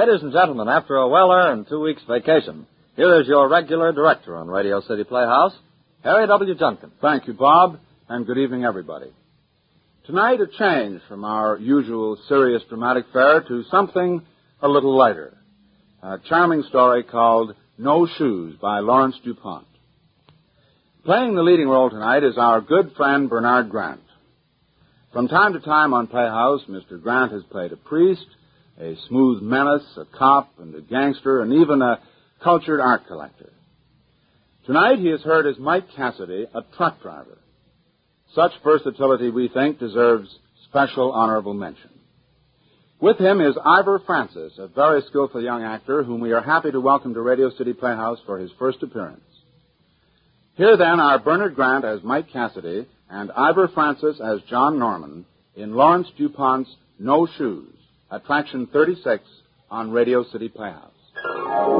Ladies and gentlemen, after a well-earned 2 weeks vacation, here is your regular director on Radio City Playhouse, Harry W. Junkin. Thank you, Bob, and good evening, everybody. Tonight, a change from our usual serious dramatic fare to something a little lighter. A charming story called No Shoes by Lawrence DuPont. Playing the leading role tonight is our good friend Bernard Grant. From time to time on Playhouse, Mr. Grant has played a priest, a smooth menace, a cop, and a gangster, and even a cultured art collector. Tonight he is heard as Mike Cassidy, a truck driver. Such versatility, we think, deserves special honorable mention. With him is Ivor Francis, a very skillful young actor whom we are happy to welcome to Radio City Playhouse for his first appearance. Here, then, are Bernard Grant as Mike Cassidy and Ivor Francis as John Norman in Lawrence DuPont's No Shoes, Attraction 36 on Radio City Playhouse.